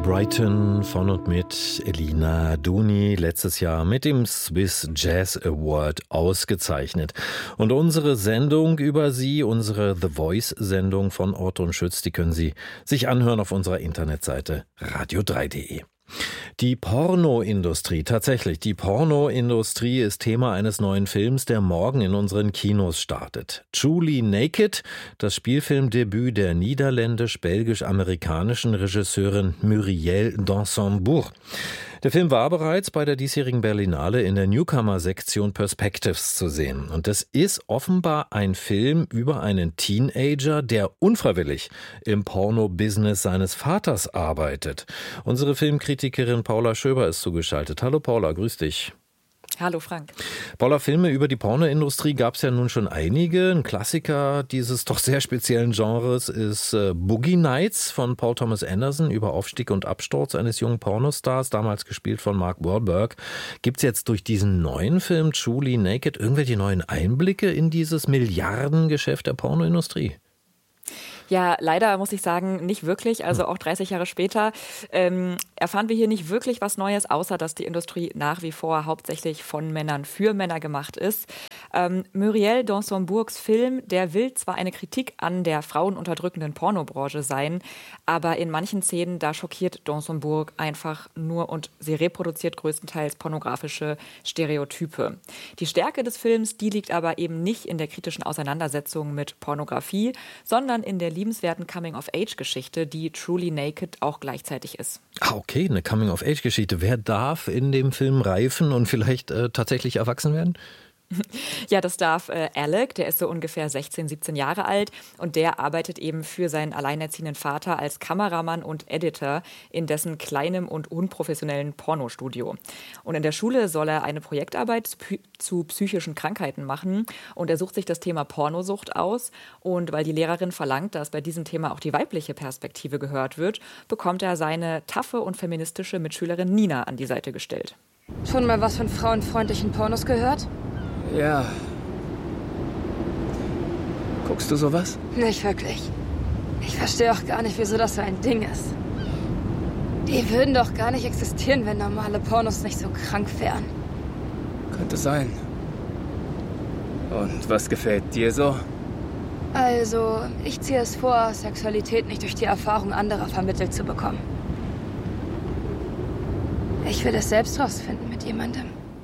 Brighton von und mit Elina Duni, letztes Jahr mit dem Swiss Jazz Award ausgezeichnet. Und unsere Sendung über sie, unsere The Voice-Sendung von Orton Schütz, die können Sie sich anhören auf unserer Internetseite radio3.de. Die Pornoindustrie, tatsächlich, die Pornoindustrie ist Thema eines neuen Films, der morgen in unseren Kinos startet. Truly Naked, das Spielfilmdebüt der niederländisch-belgisch-amerikanischen Regisseurin Muriel Dansombourg. Der Film war bereits bei der diesjährigen Berlinale in der Newcomer-Sektion Perspectives zu sehen. Und es ist offenbar ein Film über einen Teenager, der unfreiwillig im Porno-Business seines Vaters arbeitet. Unsere Filmkritikerin Paula Schöber ist zugeschaltet. Hallo Paula, grüß dich. Hallo Frank. Paula, Filme über die Pornoindustrie gab es ja nun schon einige. Ein Klassiker dieses doch sehr speziellen Genres ist Boogie Nights von Paul Thomas Anderson über Aufstieg und Absturz eines jungen Pornostars, damals gespielt von Mark Wahlberg. Gibt es jetzt durch diesen neuen Film Truly Naked irgendwelche neuen Einblicke in dieses Milliardengeschäft der Pornoindustrie? Ja, leider muss ich sagen, nicht wirklich. Also auch 30 Jahre später erfahren wir hier nicht wirklich was Neues, außer dass die Industrie nach wie vor hauptsächlich von Männern für Männer gemacht ist. Muriel Dansombourgs Film, der will zwar eine Kritik an der frauenunterdrückenden Pornobranche sein, aber in manchen Szenen, da schockiert Dansombourg einfach nur und sie reproduziert größtenteils pornografische Stereotype. Die Stärke des Films, die liegt aber eben nicht in der kritischen Auseinandersetzung mit Pornografie, sondern in der liebenswerten Coming-of-Age-Geschichte, die Truly Naked auch gleichzeitig ist. Ah, okay, eine Coming-of-Age-Geschichte. Wer darf in dem Film reifen und vielleicht tatsächlich erwachsen werden? Ja, das darf Alec, der ist so ungefähr 16, 17 Jahre alt und der arbeitet eben für seinen alleinerziehenden Vater als Kameramann und Editor in dessen kleinem und unprofessionellen Pornostudio. Und in der Schule soll er eine Projektarbeit zu psychischen Krankheiten machen und er sucht sich das Thema Pornosucht aus und weil die Lehrerin verlangt, dass bei diesem Thema auch die weibliche Perspektive gehört wird, bekommt er seine taffe und feministische Mitschülerin Nina an die Seite gestellt. Schon mal was von frauenfreundlichen Pornos gehört? Ja. Guckst du sowas? Nicht wirklich. Ich verstehe auch gar nicht, wieso das so ein Ding ist. Die würden doch gar nicht existieren, wenn normale Pornos nicht so krank wären. Könnte sein. Und was gefällt dir so? Also, ich ziehe es vor, Sexualität nicht durch die Erfahrung anderer vermittelt zu bekommen. Ich will es selbst rausfinden mit jemandem.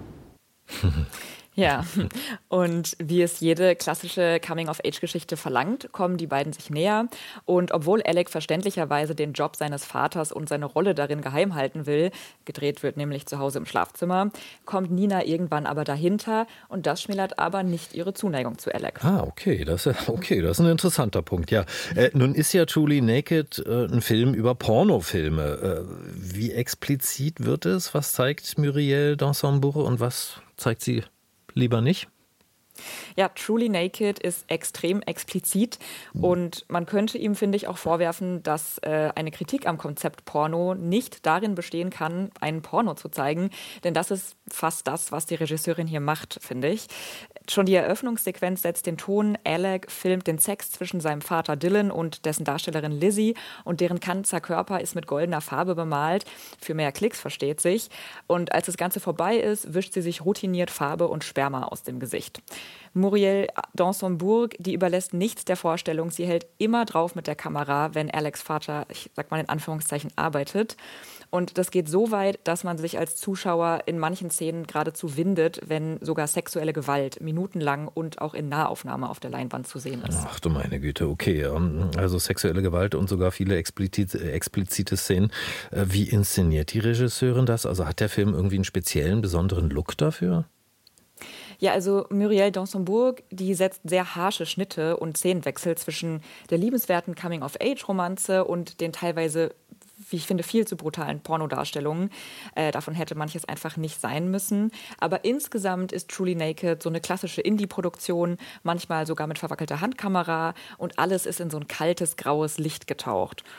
Ja, und wie es jede klassische Coming-of-Age-Geschichte verlangt, kommen die beiden sich näher. Und obwohl Alec verständlicherweise den Job seines Vaters und seine Rolle darin geheim halten will, gedreht wird nämlich zu Hause im Schlafzimmer, kommt Nina irgendwann aber dahinter und das schmälert aber nicht ihre Zuneigung zu Alec. Ah, okay, das ist ein interessanter Punkt, ja. Nun ist ja Truly Naked ein Film über Pornofilme. Wie explizit wird es? Was zeigt Muriel Dansombourg und was zeigt sie lieber nicht? Ja, Truly Naked ist extrem explizit und man könnte ihm, finde ich, auch vorwerfen, dass eine Kritik am Konzept Porno nicht darin bestehen kann, einen Porno zu zeigen, denn das ist fast das, was die Regisseurin hier macht, finde ich. Schon die Eröffnungssequenz setzt den Ton. Alec filmt den Sex zwischen seinem Vater Dylan und dessen Darstellerin Lizzie und deren ganzer Körper ist mit goldener Farbe bemalt. Für mehr Klicks, versteht sich. Und als das Ganze vorbei ist, wischt sie sich routiniert Farbe und Sperma aus dem Gesicht. Muriel Dansombourg, die überlässt nichts der Vorstellung. Sie hält immer drauf mit der Kamera, wenn Alecs Vater, ich sag mal in Anführungszeichen, arbeitet. Und das geht so weit, dass man sich als Zuschauer in manchen Szenen geradezu windet, wenn sogar sexuelle Gewalt minutenlang und auch in Nahaufnahme auf der Leinwand zu sehen ist. Ach du meine Güte, okay. Also sexuelle Gewalt und sogar viele explizite Szenen. Wie inszeniert die Regisseurin das? Also hat der Film irgendwie einen speziellen, besonderen Look dafür? Ja, also Muriel Dansombourg, die setzt sehr harsche Schnitte und Szenenwechsel zwischen der liebenswerten Coming-of-Age-Romanze und den teilweise, wie ich finde, viel zu brutalen Pornodarstellungen. Davon hätte manches einfach nicht sein müssen. Aber insgesamt ist Truly Naked so eine klassische Indie-Produktion, manchmal sogar mit verwackelter Handkamera und alles ist in so ein kaltes, graues Licht getaucht.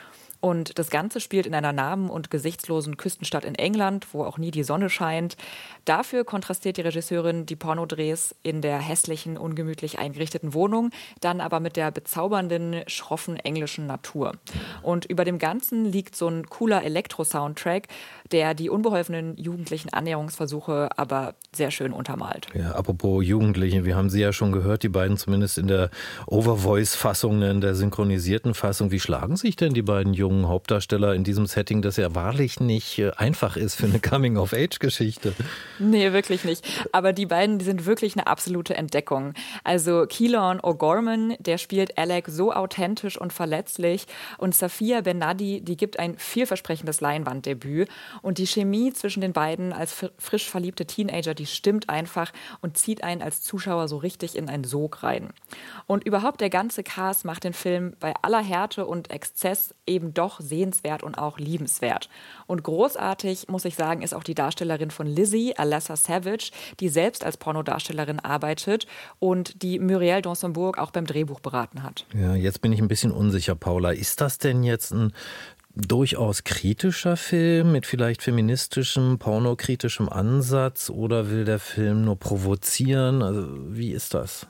Und das Ganze spielt in einer namen- und gesichtslosen Küstenstadt in England, wo auch nie die Sonne scheint. Dafür kontrastiert die Regisseurin die Pornodrehs in der hässlichen, ungemütlich eingerichteten Wohnung, dann aber mit der bezaubernden, schroffen englischen Natur. Und über dem Ganzen liegt so ein cooler Elektro-Soundtrack, der die unbeholfenen jugendlichen Annäherungsversuche aber sehr schön untermalt. Ja, apropos Jugendliche, wir haben sie ja schon gehört, die beiden zumindest in der Overvoice-Fassung, in der synchronisierten Fassung. Wie schlagen sich denn die beiden jungen Hauptdarsteller in diesem Setting, das ja wahrlich nicht einfach ist für eine Coming-of-Age-Geschichte? Nee, wirklich nicht. Aber die beiden, die sind wirklich eine absolute Entdeckung. Also Keelan O'Gorman, der spielt Alec so authentisch und verletzlich, und Safia Ben-Nadi, die gibt ein vielversprechendes Leinwanddebüt. Und die Chemie zwischen den beiden als frisch verliebte Teenager, die stimmt einfach und zieht einen als Zuschauer so richtig in einen Sog rein. Und überhaupt der ganze Cast macht den Film bei aller Härte und Exzess eben doch sehenswert und auch liebenswert. Und großartig, muss ich sagen, ist auch die Darstellerin von Lizzie, Alessa Savage, die selbst als Pornodarstellerin arbeitet und die Muriel Dancembourg auch beim Drehbuch beraten hat. Ja, jetzt bin ich ein bisschen unsicher, Paula. Ist das denn jetzt ein durchaus kritischer Film mit vielleicht feministischem, pornokritischem Ansatz, oder will der Film nur provozieren? Also, wie ist das?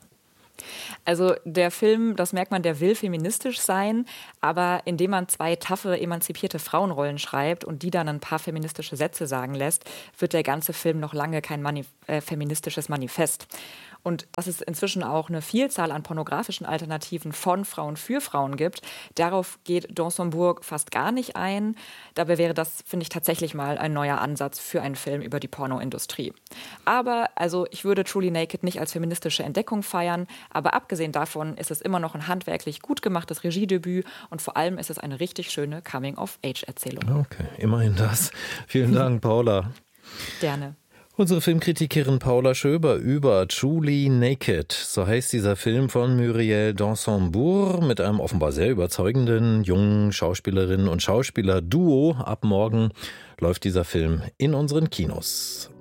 Also der Film, das merkt man, der will feministisch sein, aber indem man zwei taffe, emanzipierte Frauenrollen schreibt und die dann ein paar feministische Sätze sagen lässt, wird der ganze Film noch lange kein feministisches Manifest. Und dass es inzwischen auch eine Vielzahl an pornografischen Alternativen von Frauen für Frauen gibt, darauf geht Dancembourg fast gar nicht ein. Dabei wäre das, finde ich, tatsächlich mal ein neuer Ansatz für einen Film über die Pornoindustrie. Aber also ich würde Truly Naked nicht als feministische Entdeckung feiern, aber abgesehen davon ist es immer noch ein handwerklich gut gemachtes Regiedebüt und vor allem ist es eine richtig schöne Coming-of-Age-Erzählung. Okay, immerhin das. Vielen Dank, Paula. Gerne. Unsere Filmkritikerin Paula Schöber über Truly Naked. So heißt dieser Film von Muriel Dancembourg mit einem offenbar sehr überzeugenden jungen Schauspielerinnen und Schauspieler-Duo. Ab morgen läuft dieser Film in unseren Kinos.